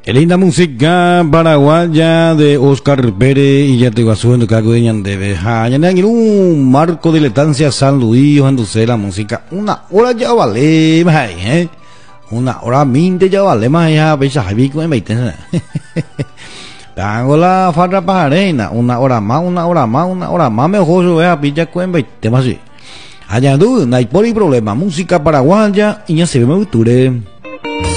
Linda música paraguaya de Oscar Pérez y ya te va subiendo cago de Ñandebe. Ya en un marco de letancia San Luis, dándose la música. Una hora ya vale, una hora minte ya vale, más ya, veis a Javi con el Tango la farra pajarena, una hora más, mejor yo voy a pillar con el tema así. Allá no hay problema, música paraguaya y ya se ve muy dure.